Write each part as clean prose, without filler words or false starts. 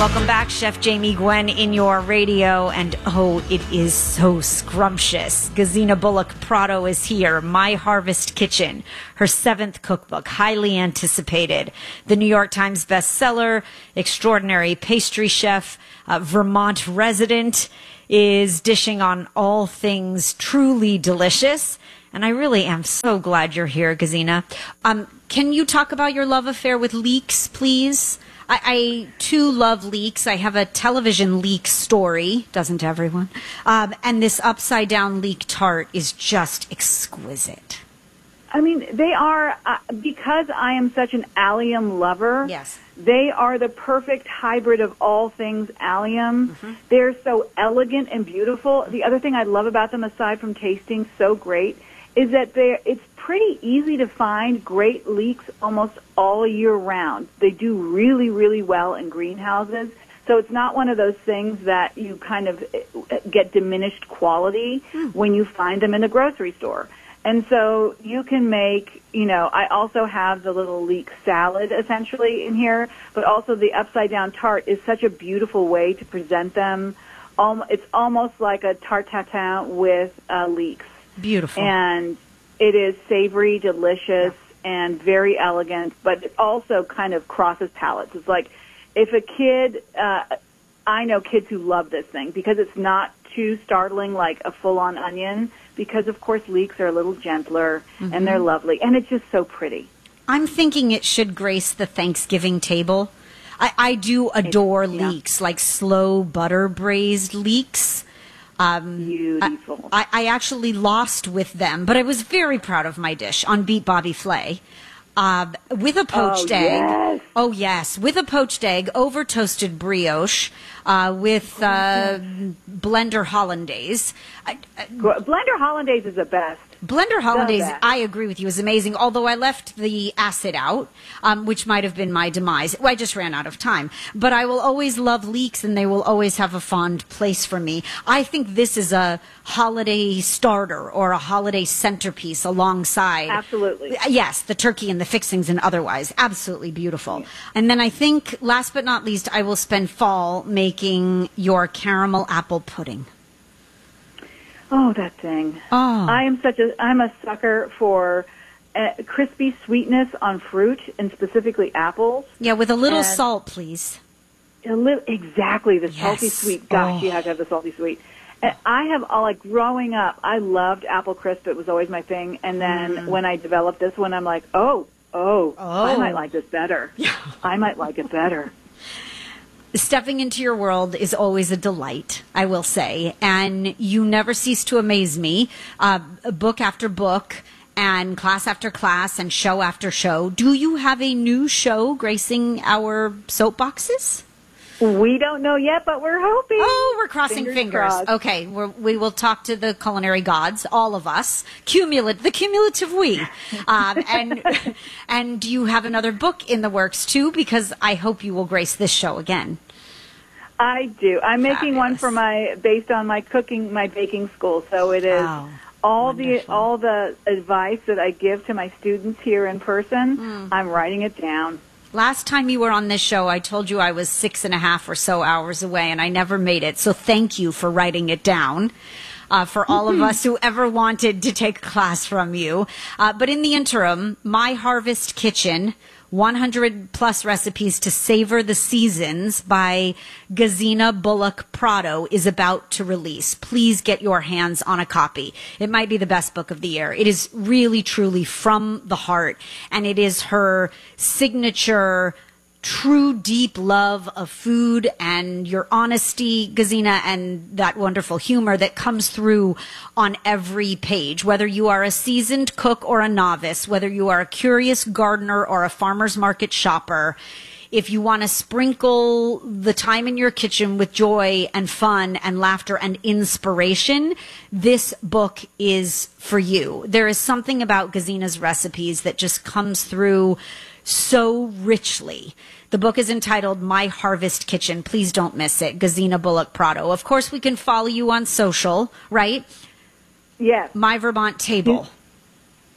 Welcome back, Chef Jamie Gwen in your radio, and oh, it is so scrumptious. Gesina Bullock Prado is here, My Harvest Kitchen, her 7th cookbook, highly anticipated. The New York Times bestseller, extraordinary pastry chef, Vermont resident, is dishing on all things truly delicious. And I really am so glad you're here, Gesina. Can you talk about your love affair with leeks, please? I too love leeks. I have a television leek story, doesn't everyone? And this upside down leek tart is just exquisite. I mean, they are, because I am such an allium lover, yes, they are the perfect hybrid of all things allium. Mm-hmm. They're so elegant and beautiful. The other thing I love about them, aside from tasting so great, is that it's pretty easy to find great leeks almost all year round. They do really, really well in greenhouses. So it's not one of those things that you kind of get diminished quality when you find them in the grocery store. And so you can make, I also have the little leek salad essentially in here, but also the upside down tart is such a beautiful way to present them. It's almost like a tarte tatin with leeks. Beautiful. And it is savory, delicious, and very elegant, but it also kind of crosses palates. It's like if a kid, I know kids who love this thing because it's not too startling like a full-on onion, because, of course, leeks are a little gentler, and they're lovely, and it's just so pretty. I'm thinking it should grace the Thanksgiving table. I do adore leeks, like slow butter braised leeks. Beautiful. I actually lost with them, but I was very proud of my dish on Beat Bobby Flay. With a poached egg. Yes. Oh, yes. With a poached egg, over toasted brioche, with blender hollandaise. Blender hollandaise is the best. Blender hollandaise, I agree with you, is amazing, although I left the acid out, which might have been my demise. Well, I just ran out of time. But I will always love leeks, and they will always have a fond place for me. I think this is a holiday starter or a holiday centerpiece alongside. Absolutely. Yes, the turkey and the fixings and otherwise. Absolutely beautiful. Yeah. And then I think, last but not least, I will spend fall making your caramel apple pudding. Oh, that thing. Oh. I'm a sucker for crispy sweetness on fruit, and specifically apples. Yeah, with a little salt, please. Exactly, the salty sweet. Gosh, you have to have the salty sweet. And I have, growing up, I loved apple crisp. It was always my thing. And then when I developed this one, I'm like, oh, I might like this better. I might like it better. Stepping into your world is always a delight, I will say, and you never cease to amaze me, book after book and class after class and show after show. Do you have a new show gracing our soapboxes? We don't know yet, but we're hoping. Oh, we're crossing fingers. Okay, we will talk to the culinary gods, all of us, the cumulative we. And you have another book in the works, too, because I hope you will grace this show again. I do. I'm making one for based on my baking school. So it is all the advice that I give to my students here in person. I'm writing it down. Last time you were on this show, I told you I was 6.5 or so hours away, and I never made it. So thank you for writing it down for all of us who ever wanted to take a class from you. But in the interim, My Harvest Kitchen, 100+ recipes to savor the seasons by Gesina Bullock Prado is about to release. Please get your hands on a copy. It might be the best book of the year. It is really, truly from the heart, and it is her signature true, deep love of food and your honesty, Gesina, and that wonderful humor that comes through on every page. Whether you are a seasoned cook or a novice, whether you are a curious gardener or a farmer's market shopper, if you want to sprinkle the time in your kitchen with joy and fun and laughter and inspiration, this book is for you. There is something about Gesina's recipes that just comes through so richly. The book is entitled My Harvest Kitchen. Please don't miss it. Gesina Bullock Prado. Of course, we can follow you on social, right? Yes. My Vermont Table.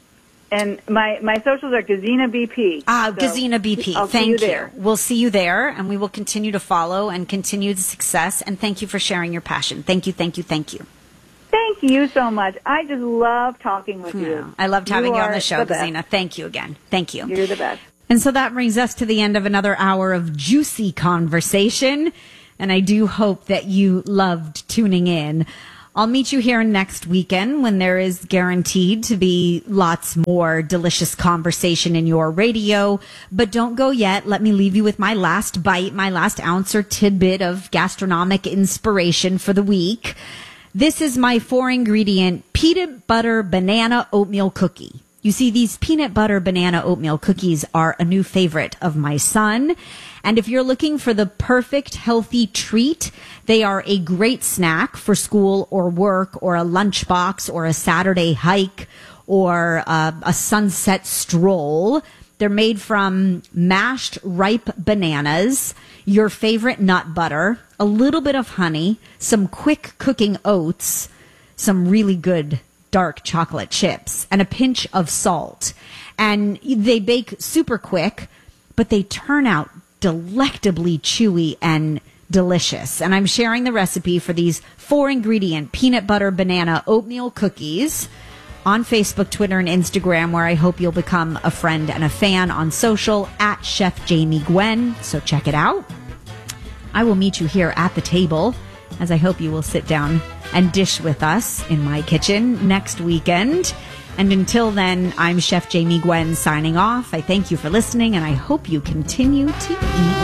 And my socials are Gazina BP. Gazina BP. I'll Thank see you there. We'll see you there, and we will continue to follow and continue the success. And thank you for sharing your passion. Thank you, thank you, thank you. Thank you so much. I just love talking with you. I loved having you on the show, the Gazina. Thank you again. Thank you. You're the best. And so that brings us to the end of another hour of juicy conversation. And I do hope that you loved tuning in. I'll meet you here next weekend when there is guaranteed to be lots more delicious conversation in your radio. But don't go yet. Let me leave you with my last bite, my last ounce or tidbit of gastronomic inspiration for the week. This is my 4-ingredient peanut butter banana oatmeal cookie. You see, these peanut butter banana oatmeal cookies are a new favorite of my son. And if you're looking for the perfect healthy treat, they are a great snack for school or work or a lunchbox or a Saturday hike or a sunset stroll. They're made from mashed ripe bananas, your favorite nut butter, a little bit of honey, some quick cooking oats, some really good dark chocolate chips, and a pinch of salt. And they bake super quick, but they turn out delectably chewy and delicious. And I'm sharing the recipe for these 4-ingredient peanut butter banana oatmeal cookies on Facebook, Twitter, and Instagram, where I hope you'll become a friend and a fan on social at Chef Jamie Gwen. So check it out. I will meet you here at the table, as I hope you will sit down and dish with us in my kitchen next weekend. And until then, I'm Chef Jamie Gwen signing off. I thank you for listening, and I hope you continue to eat